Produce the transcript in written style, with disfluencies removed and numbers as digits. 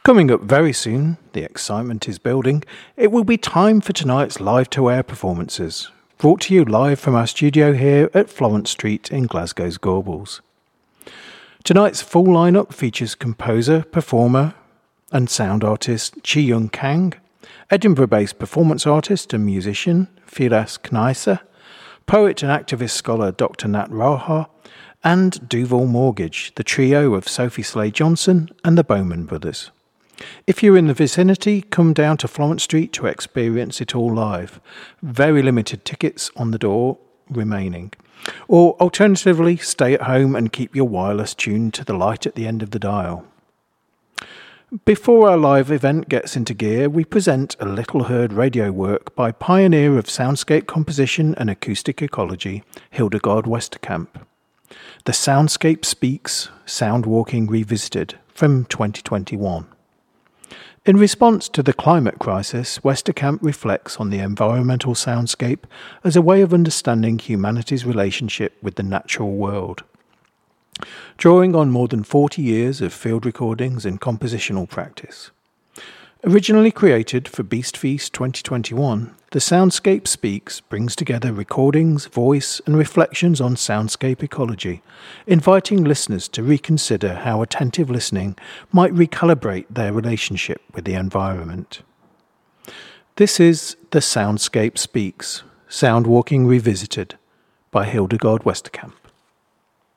Coming up very soon, the excitement is building, it will be time for tonight's live-to-air performances, brought to you live from our studio here at Florence Street in Glasgow's Gorbals. Tonight's full lineup features composer, performer and sound artist Chi Young Kang, Edinburgh-based performance artist and musician Firas Kneisser, poet and activist scholar Dr. Nat Raha, and Duval Mortgage, the trio of Sophie Slade Johnson and the Bowman Brothers. If you're in the vicinity, come down to Florence Street to experience it all live. Very limited tickets on the door remaining. Or alternatively, stay at home and keep your wireless tuned to the light at the end of the dial. Before our live event gets into gear, we present a little heard radio work by pioneer of soundscape composition and acoustic ecology, Hildegard Westerkamp. The Soundscape Speaks, Sound Walking Revisited, from 2021. In response to the climate crisis, Westerkamp reflects on the environmental soundscape as a way of understanding humanity's relationship with the natural world. Drawing on more than 40 years of field recordings and compositional practice. Originally created for Beast Feast 2021, The Soundscape Speaks brings together recordings, voice and reflections on soundscape ecology, inviting listeners to reconsider how attentive listening might recalibrate their relationship with the environment. This is The Soundscape Speaks, Sound Walking Revisited by Hildegard Westerkamp.